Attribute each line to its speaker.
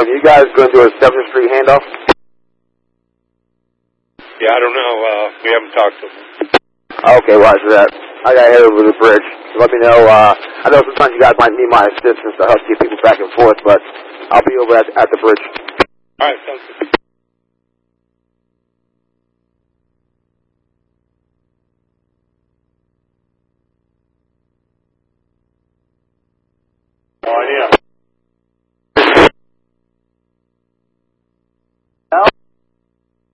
Speaker 1: Are you guys going to do a 7th Street handoff?
Speaker 2: Yeah, I don't know. We haven't talked to them.
Speaker 1: Okay, roger that. I got to head over to the bridge. Let me know. I know sometimes you guys might need my assistance to help keep people back and forth, but I'll be over at the bridge.
Speaker 2: All right, sounds good.